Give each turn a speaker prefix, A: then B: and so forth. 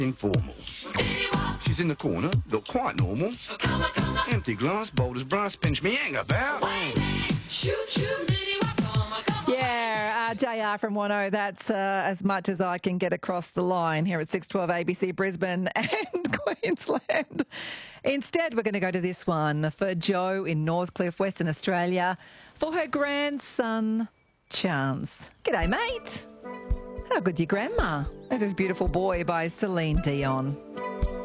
A: informal. She's in the corner, look quite normal. Empty glass, bold as brass, pinch me, hang about.
B: Yeah, JR from 10. That's as much as I can get across the line here at 612 ABC Brisbane and Queensland. Instead, we're going to go to this one for Jo in Northcliffe, Western Australia, for her grandson, Chance. G'day, mate. How good's your grandma? There's this beautiful boy by Celine Dion.